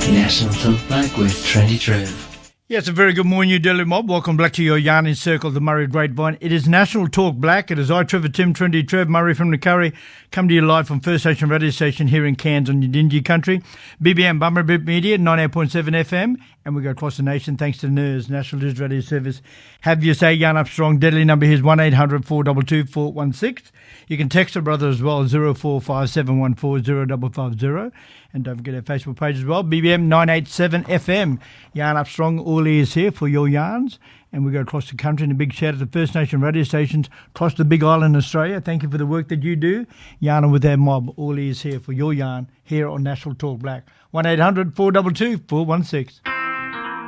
National Talk Black with Trendy Trev. Yes, a very good morning, New Delhi mob. Welcome back to your Yarning Circle, the Murray Grapevine. It is National Talk Black. It is I, Trevor Tim, Trendy Trev, Murray from the Curry, come to you live from First Nation Radio Station here in Cairns on your Dingy Country. BBM Bummer Bit Media, 98.7 FM, and we go across the nation thanks to NIRS, National News Radio Service. Have your say, Yarn Up Strong. Deadly number here is 1-800-422-416. You can text a brother as well, 0457140550. And don't forget our Facebook page as well, BBM 987 FM. Yarn Up Strong, all ears here for your yarns. And we go across the country, and a big shout out to First Nation radio stations across the Big Island, Australia. Thank you for the work that you do. Yarning with our mob, all ears here for your yarn here on National Talk Black. 1-800-422-416.